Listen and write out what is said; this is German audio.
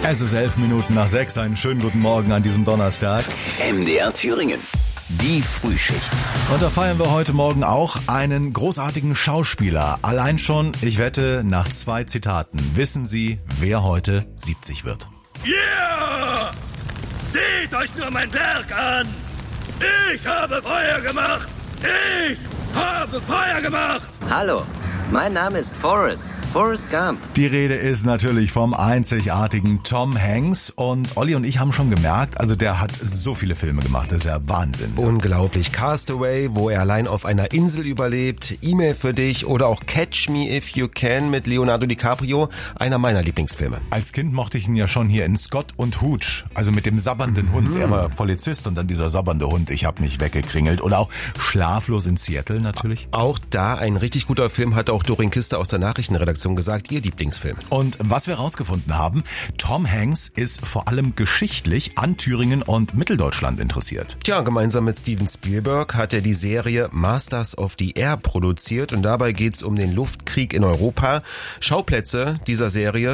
Es ist 6:11. Einen schönen guten Morgen an diesem Donnerstag. MDR Thüringen. Die Frühschicht. Und da feiern wir heute Morgen auch einen großartigen Schauspieler. Allein schon, ich wette, nach 2 Zitaten wissen Sie, wer heute 70 wird. Yeah! Seht euch nur mein Werk an! Ich habe Feuer gemacht! Ich habe Feuer gemacht! Hallo, mein Name ist Forrest Gump. Die Rede ist natürlich vom einzigartigen Tom Hanks. Und Olli und ich haben schon gemerkt, also der hat so viele Filme gemacht, das ist ja Wahnsinn. Unglaublich. Castaway, wo er allein auf einer Insel überlebt, E-Mail für dich oder auch Catch Me If You Can mit Leonardo DiCaprio, einer meiner Lieblingsfilme. Als Kind mochte ich ihn ja schon hier in Scott und Hooch, also mit dem sabbernden Hund. Er war Polizist und dann dieser sabbernde Hund, ich habe mich weggekringelt. Oder auch Schlaflos in Seattle natürlich. Auch da ein richtig guter Film, hat auch Doreen Kister aus der Nachrichtenredaktion gesagt, ihr Lieblingsfilm. Und was wir rausgefunden haben, Tom Hanks ist vor allem geschichtlich an Thüringen und Mitteldeutschland interessiert. Tja, gemeinsam mit Steven Spielberg hat er die Serie Masters of the Air produziert und dabei geht's um den Luftkrieg in Europa. Schauplätze dieser Serie